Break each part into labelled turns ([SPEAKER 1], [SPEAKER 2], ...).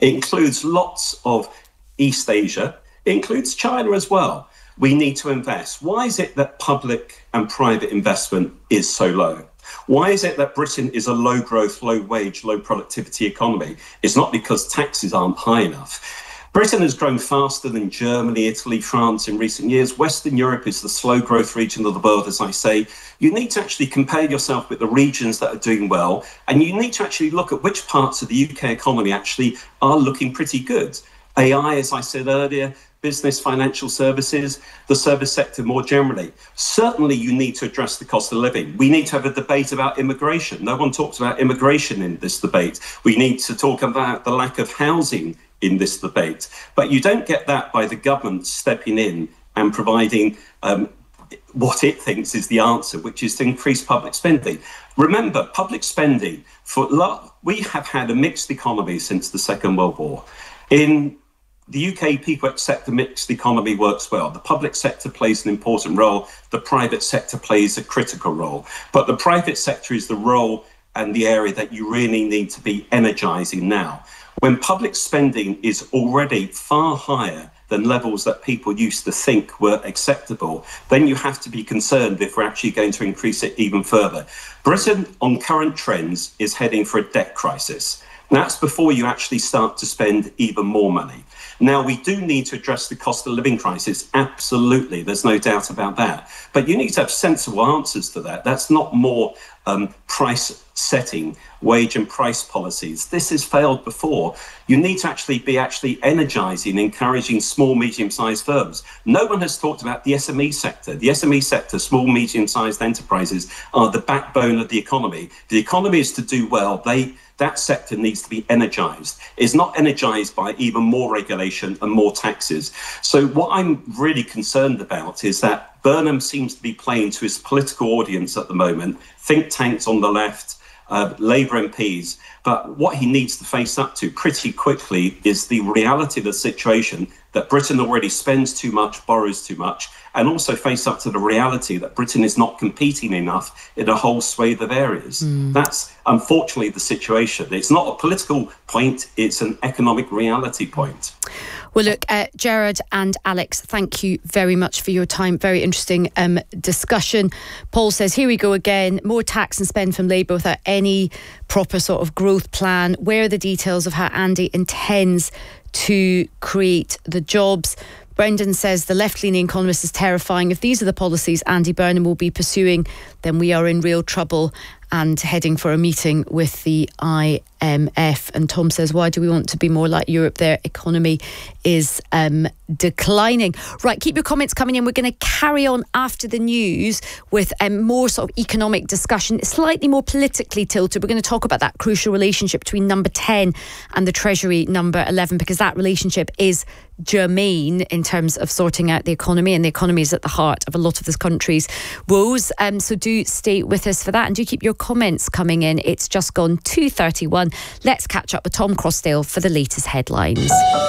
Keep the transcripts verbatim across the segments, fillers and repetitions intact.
[SPEAKER 1] It includes lots of East Asia. It includes China as well. We need to invest. Why is it that public and private investment is so low? Why is it that Britain is a low growth, low wage, low productivity economy? It's not because taxes aren't high enough. Britain has grown faster than Germany, Italy, France in recent years. Western Europe is the slow growth region of the world, as I say. You need to actually compare yourself with the regions that are doing well, and you need to actually look at which parts of the U K economy actually are looking pretty good. A I, as I said earlier, business, financial services, the service sector more generally. Certainly you need to address the cost of living. We need to have a debate about immigration. No one talks about immigration in this debate. We need to talk about the lack of housing in this debate. But you don't get that by the government stepping in and providing um, what it thinks is the answer, which is to increase public spending. Remember, public spending, for we have had a mixed economy since the Second World War. In the U K, people accept the mixed economy works well. The public sector plays an important role. The private sector plays a critical role. But the private sector is the role and the area that you really need to be energising now. When public spending is already far higher than levels that people used to think were acceptable, then you have to be concerned if we're actually going to increase it even further. Britain, on current trends, is heading for a debt crisis. That's before you actually start to spend even more money. Now, we do need to address the cost of living crisis. Absolutely, there's no doubt about that. But you need to have sensible answers to that. That's not more um, price setting, wage and price policies. This has failed before. You need to actually be actually energising, encouraging small, medium-sized firms. No one has talked about the S M E sector. The S M E sector, small, medium-sized enterprises, are the backbone of the economy. The economy is to do well. They That sector needs to be energised. It's not energised by even more regulation and more taxes. So what I'm really concerned about is that Burnham seems to be playing to his political audience at the moment, think tanks on the left, uh, Labour M Ps. But what he needs to face up to pretty quickly is the reality of the situation that Britain already spends too much, borrows too much, and also face up to the reality that Britain is not competing enough in a whole swathe of areas. Mm. That's unfortunately the situation. It's not a political point, it's an economic reality point.
[SPEAKER 2] Well, look, uh, Gerard and Alex, thank you very much for your time. Very interesting um, discussion. Paul says, here we go again, more tax and spend from Labour without any proper sort of growth plan. Where are the details of how Andy intends to create the jobs? Brendan says the left-leaning economist is terrifying. If these are the policies Andy Burnham will be pursuing, then we are in real trouble and heading for a meeting with the I M F. And Tom says, why do we want to be more like Europe? Their economy is um, declining. Right, keep your comments coming in. We're going to carry on after the news with um, more sort of economic discussion, slightly more politically tilted. We're going to talk about that crucial relationship between number ten and the Treasury number eleven, because that relationship is germane in terms of sorting out the economy, and the economy is at the heart of a lot of this country's woes. Um, so do stay with us for that, and do keep your comments coming in. It's just gone two thirty-one. Let's catch up with Tom Crossdale for the latest headlines.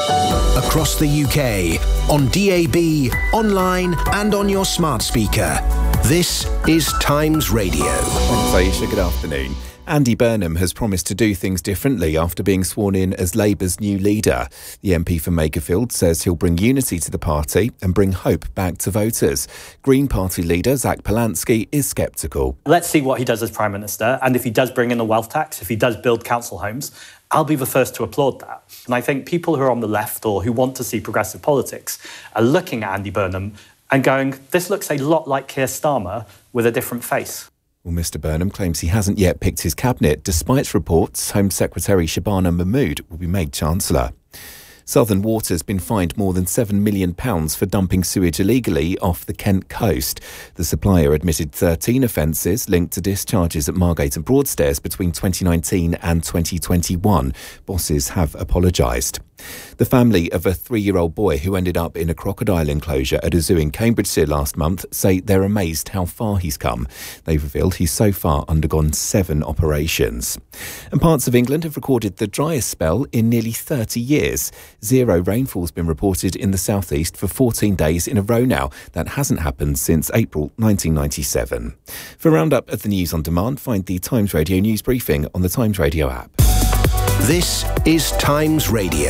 [SPEAKER 3] Across the U K, on D A B, online and on your smart speaker. This is Times Radio.
[SPEAKER 4] Thanks, Aisha. Good afternoon. Andy Burnham has promised to do things differently after being sworn in as Labour's new leader. The M P for Makerfield says he'll bring unity to the party and bring hope back to voters. Green Party leader Zach Polansky is sceptical.
[SPEAKER 5] Let's see what he does as Prime Minister, and if he does bring in the wealth tax, if he does build council homes, I'll be the first to applaud that. And I think people who are on the left or who want to see progressive politics are looking at Andy Burnham and going, this looks a lot like Keir Starmer with a different face.
[SPEAKER 4] Well, Mr Burnham claims he hasn't yet picked his cabinet, despite reports Home Secretary Shabana Mahmood will be made Chancellor. Southern Water's been fined more than seven million pounds for dumping sewage illegally off the Kent coast. The supplier admitted thirteen offences linked to discharges at Margate and Broadstairs between twenty nineteen and twenty twenty-one. Bosses have apologised. The family of a three-year-old boy who ended up in a crocodile enclosure at a zoo in Cambridgeshire last month say they're amazed how far he's come. They've revealed he's so far undergone seven operations. And parts of England have recorded the driest spell in nearly thirty years. Zero rainfall's been reported in the southeast for fourteen days in a row now. That hasn't happened since April nineteen ninety-seven. For a roundup of the news on demand, find the Times Radio news briefing on the Times Radio app.
[SPEAKER 3] This is Times Radio.